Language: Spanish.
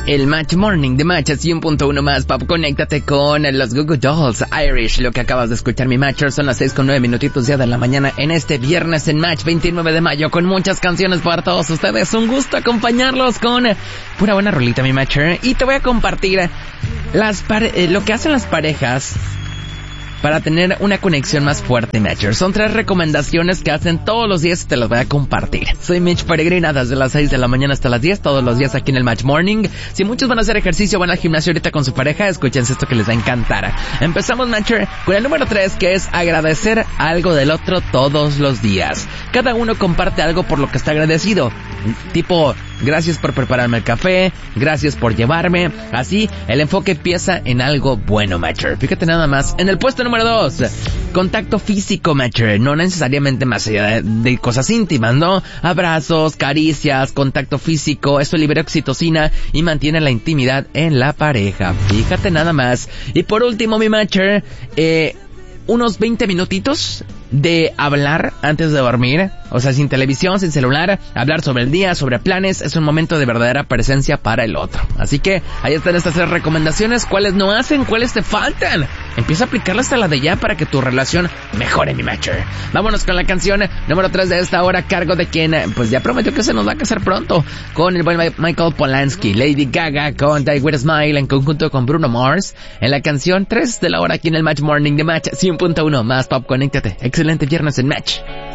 El Match Morning de Match 100.1 más pop. Conéctate con los Goo Goo Dolls Irish. Lo que acabas de escuchar, mi Matcher, son las 6:09 minutitos ya de la mañana en este viernes en Match 29 de mayo, con muchas canciones para todos ustedes. Un gusto acompañarlos con pura buena rolita, mi Matcher. Y te voy a compartir lo que hacen las parejas para tener una conexión más fuerte, Matcher. Son 3 recomendaciones que hacen todos los días y te las voy a compartir. Soy Mitch Peregrina, desde las 6 de la mañana hasta las 10, todos los días aquí en el Match Morning. Si muchos van a hacer ejercicio, van al gimnasio ahorita con su pareja, escúchense esto que les va a encantar. Empezamos, Matcher, con el número 3, que es agradecer algo del otro todos los días. Cada uno comparte algo por lo que está agradecido. Tipo, gracias por prepararme el café, gracias por llevarme. Así, el enfoque empieza en algo bueno, Matcher. Fíjate nada más. En el puesto número 2, contacto físico, Matcher. No necesariamente más allá de cosas íntimas, ¿no? Abrazos, caricias, contacto físico. Eso libera oxitocina y mantiene la intimidad en la pareja. Fíjate nada más. Y por último, mi Matcher, unos 20 minutitos de hablar antes de dormir. O sea, sin televisión, sin celular, hablar sobre el día, sobre planes. Es un momento de verdadera presencia para el otro. Así que ahí están estas 3 recomendaciones. ¿Cuáles no hacen? ¿Cuáles te faltan? Empieza a aplicarlas hasta la de ya para que tu relación mejore, mi Matcher. Vámonos con la canción número 3 de esta hora, cargo de quien pues ya prometió que se nos va a casar pronto, con el buen Michael Polanski. Lady Gaga con Die With A Smile en conjunto con Bruno Mars en la canción 3 de la hora aquí en el Match Morning de Match 100.1 más pop. Conéctate. Excelente viernes en Match.